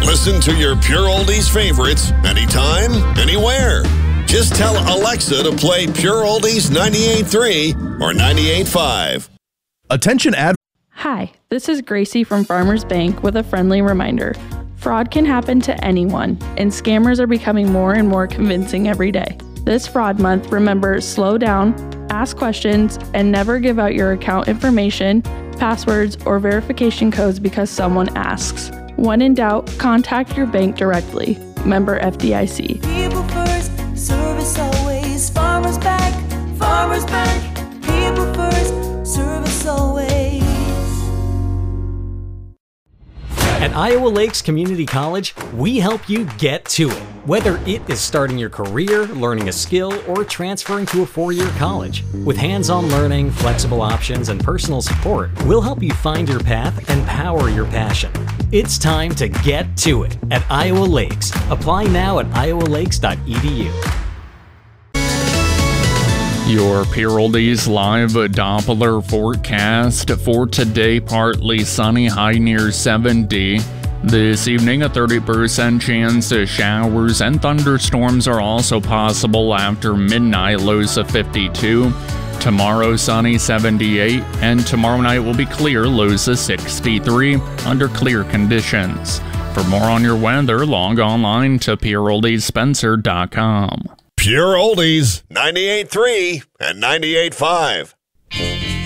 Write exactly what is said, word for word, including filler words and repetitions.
Listen to your Pure Oldies favorites anytime, anywhere. Just tell Alexa to play Pure Oldies ninety-eight point three or ninety-eight point five. Attention ad. Hi, this is Gracie from Farmers Bank with a friendly reminder. Fraud can happen to anyone, and scammers are becoming more and more convincing every day. This fraud month, remember, slow down, ask questions, and never give out your account information, passwords, or verification codes because someone asks. When in doubt, contact your bank directly. Member F D I C. People first, service always. Farmers Bank, Farmers Bank. People first, service always. At Iowa Lakes Community College, we help you get to it. Whether it is starting your career, learning a skill, or transferring to a four-year college. With hands-on learning, flexible options, and personal support, we'll help you find your path and power your passion. It's time to get to it at Iowa Lakes. Apply now at iowa lakes dot e d u. Your Pure Oldies live Doppler forecast for today: partly sunny, high near seventy. This evening, a thirty percent chance of showers and thunderstorms are also possible after midnight, lows of fifty-two. Tomorrow, sunny, seventy-eight, and tomorrow night will be clear, lows of sixty-three, under clear conditions. For more on your weather, log online to pure oldies spencer dot com. Pure Oldies ninety-eight point three and ninety-eight point five.